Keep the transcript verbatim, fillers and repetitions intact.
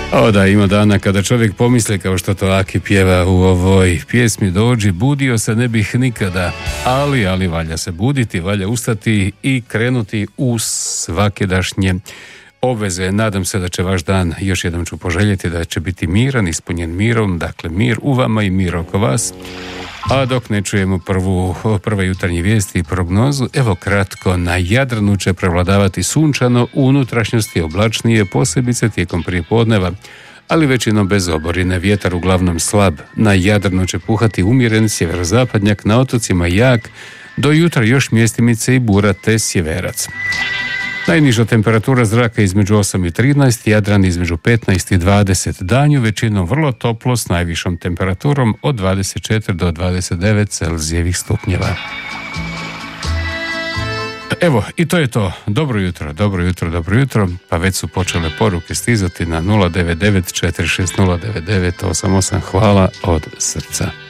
O da, ima dana kada čovjek pomisli, kao što to Aki pjeva u ovoj pjesmi, dođi, budio se ne bih nikada, ali, ali valja se buditi, valja ustati i krenuti u svakidašnje obveze. Nadam se da će vaš dan, još jednom ću poželjeti, da će biti miran, ispunjen mirom, dakle mir u vama i mir oko vas. A dok ne čujemo prvu, prve jutarnje vijesti i prognozu, evo kratko, na Jadranu će prevladavati sunčano, u unutrašnjosti oblačnije, posebice tijekom prijepodneva, ali većinom bez oborine. Vjetar uglavnom slab. Na Jadranu će puhati umjeren sjeverozapadnjak, na otocima jak, do jutra još mjestimice i bura te sjeverac. Najniža temperatura zraka između osam i trinaest, Jadran između petnaest i dvadeset, danju većinom vrlo toplo s najvišom temperaturom od dvadeset četiri do dvadeset devet Celzijevih stupnjeva. Evo, i to je to. Dobro jutro, dobro jutro, dobro jutro. Pa već su počele poruke stizati na nula devet devet četiri šest nula devet devet osam osam. Hvala od srca.